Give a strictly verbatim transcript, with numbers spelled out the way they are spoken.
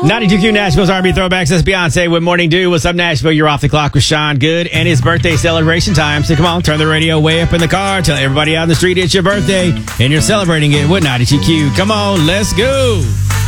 ninety-two Q Nashville's R and B Throwbacks. That's Beyonce with Morning Dew. What's up, Nashville? You're off the clock with Sean Good and his birthday celebration time. So come on, turn the radio way up in the car. Tell everybody out in the street it's your birthday and you're celebrating it with ninety-two Q. Come on, let's go.